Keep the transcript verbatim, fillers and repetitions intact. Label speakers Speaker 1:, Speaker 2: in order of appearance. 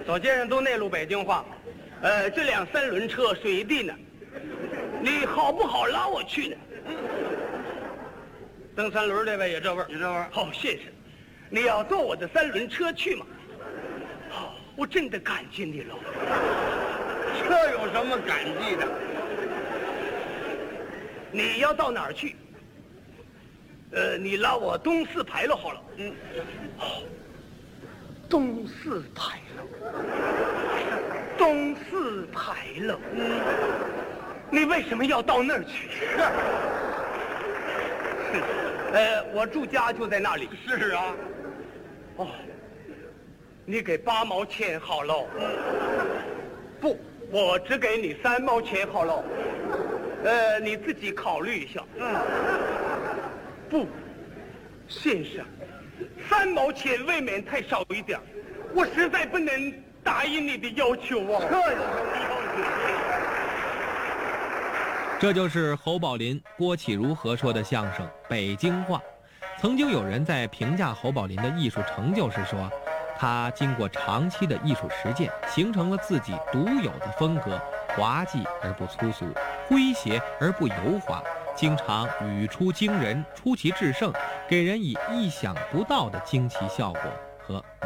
Speaker 1: 走街上都内陆北京话。呃，这辆三轮车水地呢，你好不好拉我去呢？蹬三轮这位也这味儿，
Speaker 2: 也这味儿。
Speaker 1: 好，谢谢。你要坐我的三轮车去吗？好，我真的感激你了。
Speaker 2: 这有什么感激的？
Speaker 1: 你要到哪儿去？呃，你拉我东四牌楼好了。
Speaker 2: 嗯，
Speaker 1: 好，东四牌楼，东四牌楼。嗯，你为什么要到那儿去？呃，我住家就在那里。
Speaker 2: 是啊。
Speaker 1: 哦，你给八毛钱好喽。不，我只给你三毛钱好喽。呃，你自己考虑一下。
Speaker 2: 嗯。
Speaker 1: 不，先生，三毛钱未免太少一点，我实在不能答应你的要求啊。
Speaker 2: 这有什么要求？
Speaker 3: 这就是侯宝林、郭启儒合说的相声《北京话》。曾经有人在评价侯宝林的艺术成就时说，他经过长期的艺术实践，形成了自己独有的风格，滑稽而不粗俗，诙谐而不油滑，经常语出惊人，出奇制胜，给人以意想不到的惊奇效果和